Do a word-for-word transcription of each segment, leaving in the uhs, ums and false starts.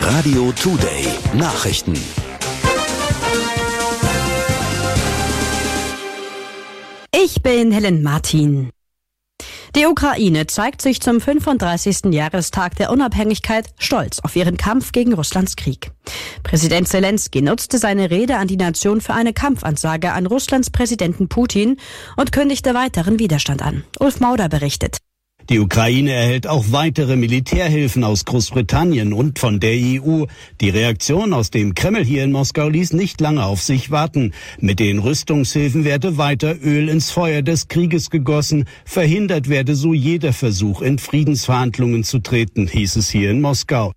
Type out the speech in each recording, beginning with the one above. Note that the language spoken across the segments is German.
Radio Today Nachrichten. Ich bin Helen Martin. Die Ukraine zeigt sich zum fünfunddreißigsten Jahrestag der Unabhängigkeit stolz auf ihren Kampf gegen Russlands Krieg. Präsident Zelensky nutzte seine Rede an die Nation für eine Kampfansage an Russlands Präsidenten Putin und kündigte weiteren Widerstand an. Ulf Mauder berichtet. Die Ukraine erhält auch weitere Militärhilfen aus Großbritannien und von der E U. Die Reaktion aus dem Kreml hier in Moskau ließ nicht lange auf sich warten. Mit den Rüstungshilfen werde weiter Öl ins Feuer des Krieges gegossen. Verhindert werde so jeder Versuch, in Friedensverhandlungen zu treten, hieß es hier in Moskau.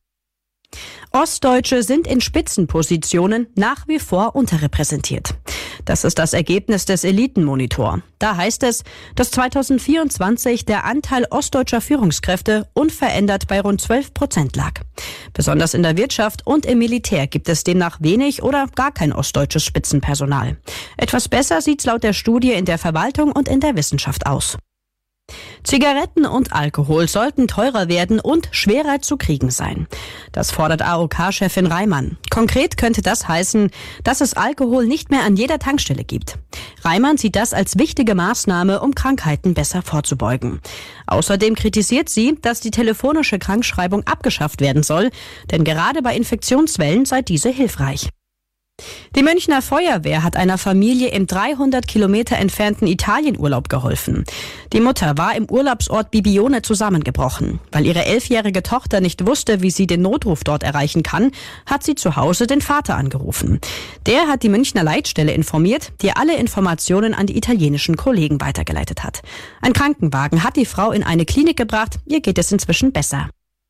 Ostdeutsche sind in Spitzenpositionen nach wie vor unterrepräsentiert. Das ist das Ergebnis des Elitenmonitor. Da heißt es, dass zweitausendvierundzwanzig der Anteil ostdeutscher Führungskräfte unverändert bei rund zwölf Prozent lag. Besonders in der Wirtschaft und im Militär gibt es demnach wenig oder gar kein ostdeutsches Spitzenpersonal. Etwas besser sieht's laut der Studie in der Verwaltung und in der Wissenschaft aus. Zigaretten und Alkohol sollten teurer werden und schwerer zu kriegen sein. Das fordert A O K-Chefin Reimann. Konkret könnte das heißen, dass es Alkohol nicht mehr an jeder Tankstelle gibt. Reimann sieht das als wichtige Maßnahme, um Krankheiten besser vorzubeugen. Außerdem kritisiert sie, dass die telefonische Krankschreibung abgeschafft werden soll, denn gerade bei Infektionswellen sei diese hilfreich. Die Münchner Feuerwehr hat einer Familie im dreihundert Kilometer entfernten Italienurlaub geholfen. Die Mutter war im Urlaubsort Bibione zusammengebrochen. Weil ihre elfjährige Tochter nicht wusste, wie sie den Notruf dort erreichen kann, hat sie zu Hause den Vater angerufen. Der hat die Münchner Leitstelle informiert, die alle Informationen an die italienischen Kollegen weitergeleitet hat. Ein Krankenwagen hat die Frau in eine Klinik gebracht, ihr geht es inzwischen besser.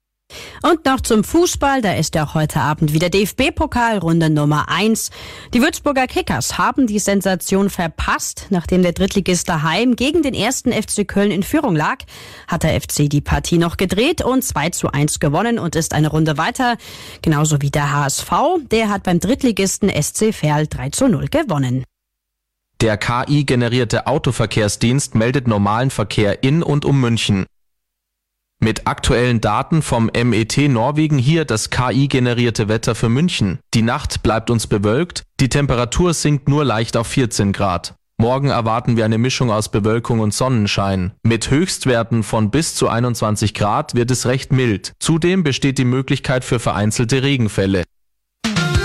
Und noch zum Fußball, da ist ja auch heute Abend wieder D F B-Pokal, Runde Nummer eins. Die Würzburger Kickers haben die Sensation verpasst. Nachdem der Drittligist daheim gegen den ersten F C Köln in Führung lag, hat der F C die Partie noch gedreht und zwei zu eins gewonnen und ist eine Runde weiter. Genauso wie der H S V, der hat beim Drittligisten S C Verl drei zu null gewonnen. Der K I-generierte Autoverkehrsdienst meldet normalen Verkehr in und um München. Mit aktuellen Daten vom M E T Norwegen hier das K I-generierte Wetter für München. Die Nacht bleibt uns bewölkt, die Temperatur sinkt nur leicht auf vierzehn Grad. Morgen erwarten wir eine Mischung aus Bewölkung und Sonnenschein. Mit Höchstwerten von bis zu einundzwanzig Grad wird es recht mild. Zudem besteht die Möglichkeit für vereinzelte Regenfälle.